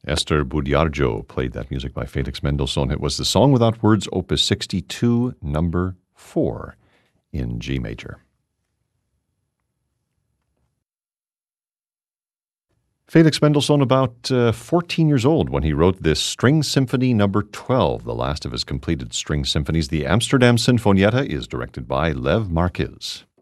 Esther Budiarjo played that music by Felix Mendelssohn. It was the Song Without Words, Opus 62, number 4 in G major. Felix Mendelssohn, about 14 years old when he wrote this String Symphony number 12, the last of his completed string symphonies. The Amsterdam Sinfonietta is directed by Lev Marquiz.